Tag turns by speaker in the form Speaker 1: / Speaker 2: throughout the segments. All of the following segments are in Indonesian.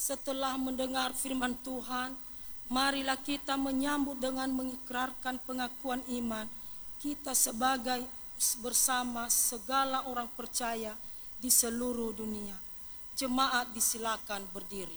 Speaker 1: Setelah mendengar firman Tuhan, marilah kita menyambut dengan mengikrarkan pengakuan iman kita sebagai bersama segala orang percaya di seluruh dunia. Jemaat disilakan berdiri.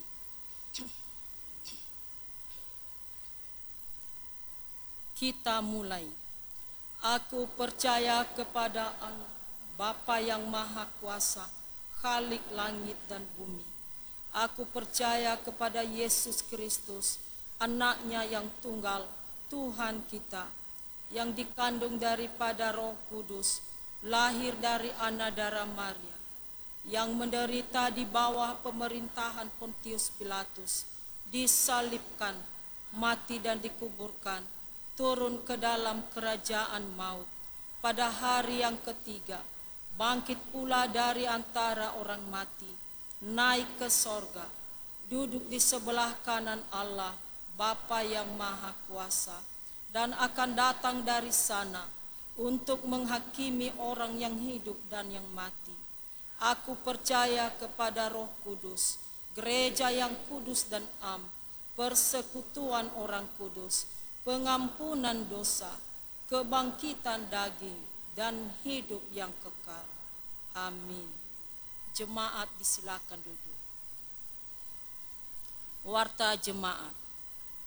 Speaker 1: Kita mulai. Aku percaya kepada Allah, Bapa yang Maha Kuasa, Khalik langit dan bumi. Aku percaya kepada Yesus Kristus, Anak-Nya yang tunggal, Tuhan kita, yang dikandung daripada Roh Kudus, lahir dari Anna Darah Maria, yang menderita di bawah pemerintahan Pontius Pilatus, disalibkan, mati dan dikuburkan, turun ke dalam kerajaan maut. Pada hari yang ketiga, bangkit pula dari antara orang mati, naik ke sorga, duduk di sebelah kanan Allah, Bapa yang Maha Kuasa, dan akan datang dari sana untuk menghakimi orang yang hidup dan yang mati. Aku percaya kepada Roh Kudus, gereja yang kudus dan am, persekutuan orang kudus, pengampunan dosa, kebangkitan daging, dan hidup yang kekal. Amin. Jemaat disilakan duduk. Warta jemaat.